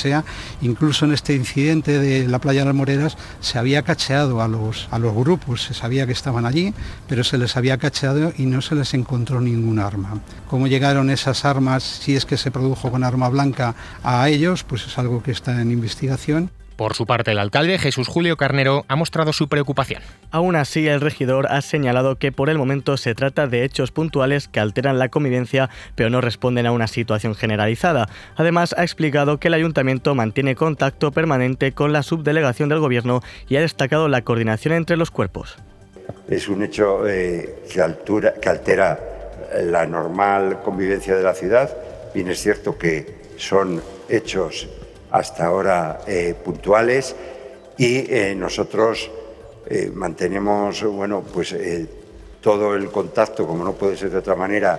cachea. Incluso en este incidente de la playa de las Moreras se había cacheado a los grupos, se sabía que estaban allí, pero se les había cacheado y no se les encontró ningún arma. ¿Cómo llegaron esas armas, si es que se produjo con arma blanca, a ellos? Pues es algo que está en investigación. Por su parte, el alcalde, Jesús Julio Carnero, ha mostrado su preocupación. Aún así, el regidor ha señalado que por el momento se trata de hechos puntuales que alteran la convivencia, pero no responden a una situación generalizada. Además, ha explicado que el ayuntamiento mantiene contacto permanente con la subdelegación del Gobierno y ha destacado la coordinación entre los cuerpos. Es un hecho que altera la normal convivencia de la ciudad. Bien es cierto que son hechos hasta ahora puntuales y nosotros mantenemos todo el contacto, como no puede ser de otra manera,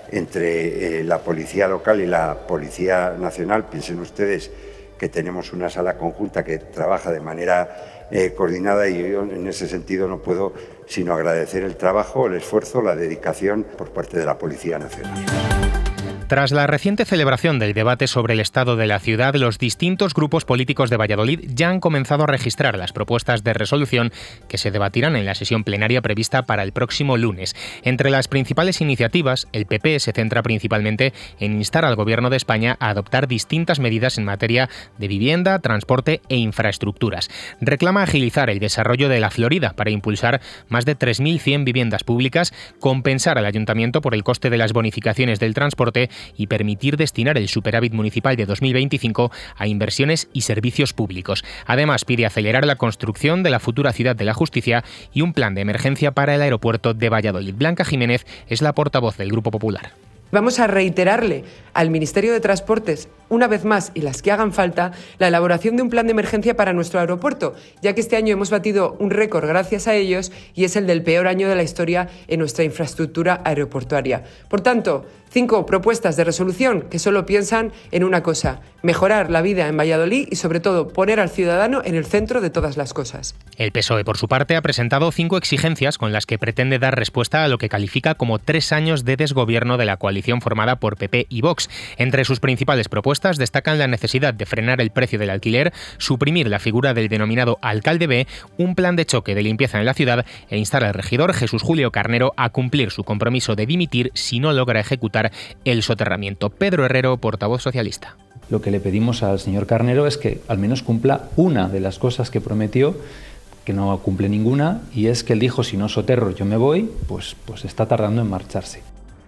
entre la policía local y la policía nacional. Piensen ustedes que tenemos una sala conjunta que trabaja de manera coordinada y yo en ese sentido no puedo sino agradecer el trabajo, el esfuerzo, la dedicación por parte de la Policía Nacional. Tras la reciente celebración del debate sobre el estado de la ciudad, los distintos grupos políticos de Valladolid ya han comenzado a registrar las propuestas de resolución que se debatirán en la sesión plenaria prevista para el próximo lunes. Entre las principales iniciativas, el PP se centra principalmente en instar al Gobierno de España a adoptar distintas medidas en materia de vivienda, transporte e infraestructuras. Reclama agilizar el desarrollo de la Florida para impulsar más de 3.100 viviendas públicas, compensar al Ayuntamiento por el coste de las bonificaciones del transporte y permitir destinar el superávit municipal de 2025 a inversiones y servicios públicos. Además, pide acelerar la construcción de la futura Ciudad de la Justicia y un plan de emergencia para el aeropuerto de Valladolid. Blanca Jiménez es la portavoz del Grupo Popular. Vamos a reiterarle al Ministerio de Transportes, una vez más, y las que hagan falta, la elaboración de un plan de emergencia para nuestro aeropuerto, ya que este año hemos batido un récord gracias a ellos y es el del peor año de la historia en nuestra infraestructura aeroportuaria. Por tanto, 5 propuestas de resolución que solo piensan en una cosa: mejorar la vida en Valladolid y, sobre todo, poner al ciudadano en el centro de todas las cosas. El PSOE, por su parte, ha presentado 5 exigencias con las que pretende dar respuesta a lo que califica como 3 años de desgobierno de la coalición formada por PP y Vox. Entre sus principales propuestas destacan la necesidad de frenar el precio del alquiler, suprimir la figura del denominado alcalde B, un plan de choque de limpieza en la ciudad e instar al regidor Jesús Julio Carnero a cumplir su compromiso de dimitir si no logra ejecutar el soterramiento. Pedro Herrero, portavoz socialista. Lo que le pedimos al señor Carnero es que al menos cumpla una de las cosas que prometió, que no cumple ninguna, y es que él dijo: si no soterro yo me voy. Pues está tardando en marcharse.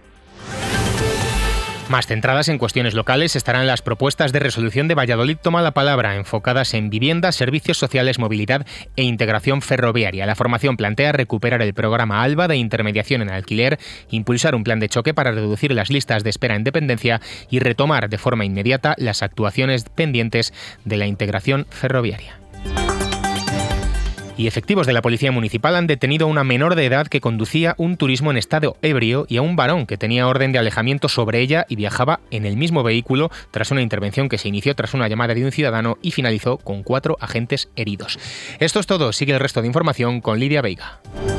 Más centradas en cuestiones locales estarán las propuestas de resolución de Valladolid Toma la Palabra, enfocadas en vivienda, servicios sociales, movilidad e integración ferroviaria. La formación plantea recuperar el programa ALBA de intermediación en alquiler, impulsar un plan de choque para reducir las listas de espera en dependencia y retomar de forma inmediata las actuaciones pendientes de la integración ferroviaria. Y efectivos de la Policía Municipal han detenido a una menor de edad que conducía un turismo en estado ebrio y a un varón que tenía orden de alejamiento sobre ella y viajaba en el mismo vehículo tras una intervención que se inició tras una llamada de un ciudadano y finalizó con 4 agentes heridos. Esto es todo. Sigue el resto de información con Lidia Veiga.